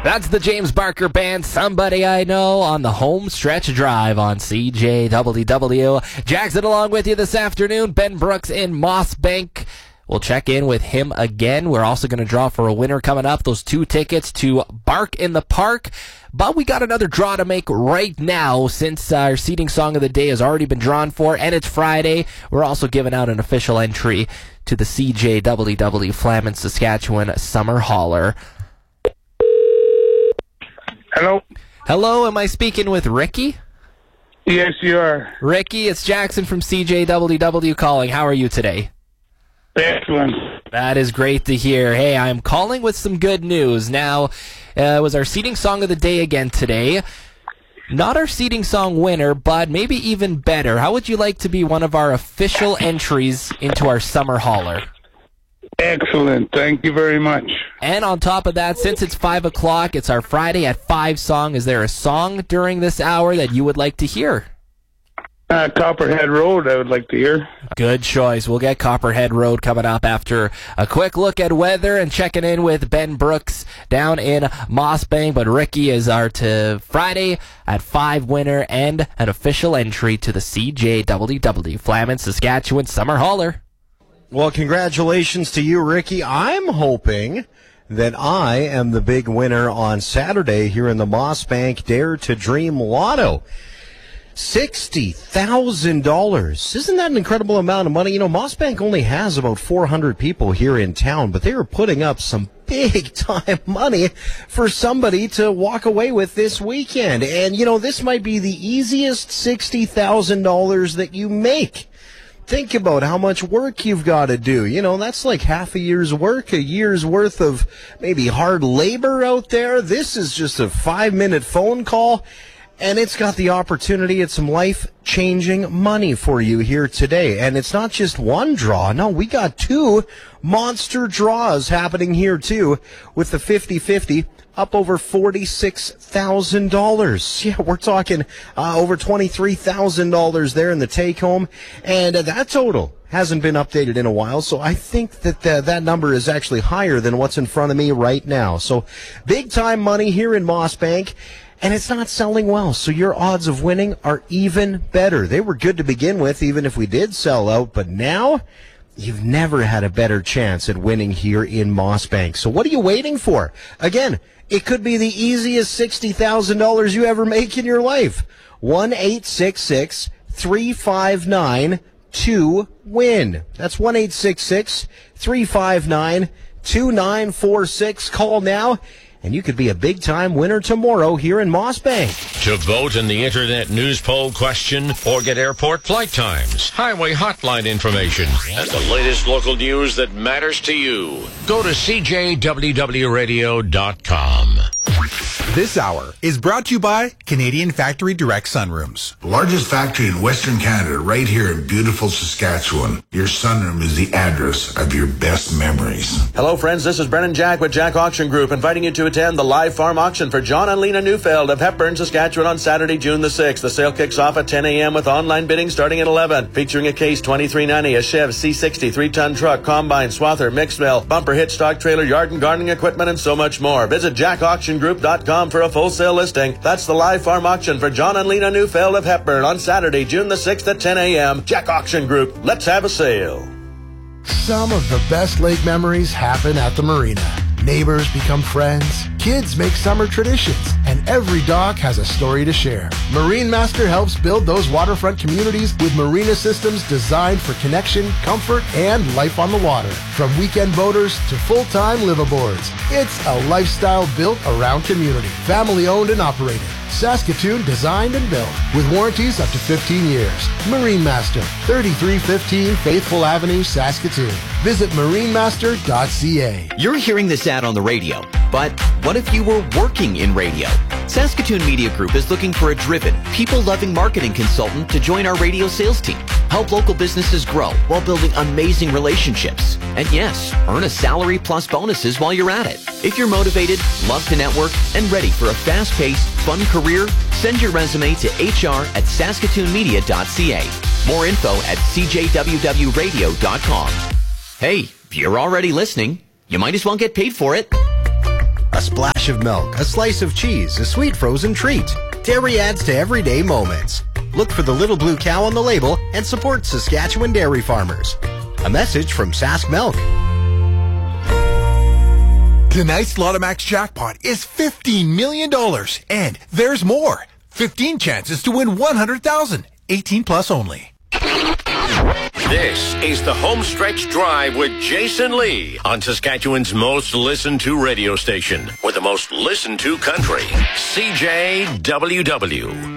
That's the James Barker Band, Somebody I Know, on the home stretch drive on CJWW. Jackson along with you this afternoon. Ben Brooks in Moss Bank. We'll check in with him again. We're also going to draw for a winner coming up. Those 2 tickets to Bark in the Park. But we got another draw to make right now since our seating song of the day has already been drawn for, and it's Friday. We're also giving out an official entry to the CJWW Flamin Saskatchewan Summer Hauler. Hello? Hello, am I speaking with Ricky? Yes, you are. Ricky, it's Jackson from CJWW calling. How are you today? Excellent. That is great to hear. Hey, I'm calling with some good news. Now, it was our seating song of the day again today. Not our seating song winner, but maybe even better. How would you like to be one of our official entries into our summer hauler? Excellent. Thank you very much. And on top of that, since it's 5 o'clock, it's our Friday at 5 song. Is there a song during this hour that you would like to hear? Copperhead Road, I would like to hear. Good choice. We'll get Copperhead Road coming up after a quick look at weather and checking in with Ben Brooks down in Moss Bank. But Ricky is our Friday at 5 winner and an official entry to the CJWW Flamin Saskatchewan Summer Hauler. Well, congratulations to you, Ricky. I'm hoping that I am the big winner on Saturday here in the Moss Bank Dare to Dream Lotto. $60,000. Isn't that an incredible amount of money? You know, Moss Bank only has about 400 people here in town, but they are putting up some big-time money for somebody to walk away with this weekend. And, you know, this might be the easiest $60,000 that you make. Think about how much work you've got to do. You know, that's like half a year's work, a year's worth of maybe hard labor out there. This is just a 5-minute phone call. And it's got the opportunity at some life-changing money for you here today. And it's not just one draw. No, we got 2 monster draws happening here, too, with the 50-50 up over $46,000. Yeah, we're talking over $23,000 there in the take-home. And that total hasn't been updated in a while, so I think that that number is actually higher than what's in front of me right now. So big-time money here in Moss Bank. And it's not selling well, so your odds of winning are even better. They were good to begin with, even if we did sell out, but now you've never had a better chance at winning here in Moss Bank. So what are you waiting for? Again, it could be the easiest $60,000 you ever make in your life. 1-866-359-2-WIN. That's 1-866-359-2946. Call now, and you could be a big-time winner tomorrow here in Moss Bank. To vote in the Internet News Poll question or get airport flight times, highway hotline information, and the latest local news that matters to you, go to CJWWRadio.com. This hour is brought to you by Canadian Factory Direct Sunrooms. The largest factory in Western Canada, right here in beautiful Saskatchewan. Your sunroom is the address of your best memories. Hello, friends. This is Brennan Jack with Jack Auction Group, inviting you to attend the live farm auction for John and Lena Neufeld of Hepburn, Saskatchewan on Saturday, June the 6th. The sale kicks off at 10 a.m. with online bidding starting at 11, featuring a Case 2390, a Chev C60 3-ton truck, combine, swather, mixed mill, bumper hit stock trailer, yard and gardening equipment, and so much more. Visit jackauctiongroup.com for a full sale listing. That's the live farm auction for John and Lena Neufeld of Hepburn on Saturday, June the 6th at 10 a.m. Jack Auction Group. Let's have a sale. Some of the best lake memories happen at the marina. Neighbors become friends, kids make summer traditions, and every dock has a story to share. Marine Master helps build those waterfront communities with marina systems designed for connection, comfort, and life on the water. From weekend boaters to full-time liveaboards, it's a lifestyle built around community. Family owned and operated. Saskatoon designed and built with warranties up to 15 years. Marine Master, 3315 Faithful Avenue, Saskatoon. Visit marinemaster.ca. You're hearing this ad on the radio, but what if you were working in radio? Saskatoon Media Group is looking for a driven, people-loving marketing consultant to join our radio sales team. Help local businesses grow while building amazing relationships. And yes, earn a salary plus bonuses while you're at it. If you're motivated, love to network, and ready for a fast-paced, fun career, send your resume to hr@saskatoonmedia.ca. More info at cjwwradio.com. Hey, if you're already listening, you might as well get paid for it. A splash of milk, a slice of cheese, a sweet frozen treat. Dairy adds to everyday moments. Look for the little blue cow on the label and support Saskatchewan dairy farmers. A message from Sask Milk. Tonight's Lotomax jackpot is $15 million. And there's more. 15 chances to win $100,000. 18 plus only. This is the Homestretch Drive with Jason Lee on Saskatchewan's most listened to radio station with the most listened to country, CJWW.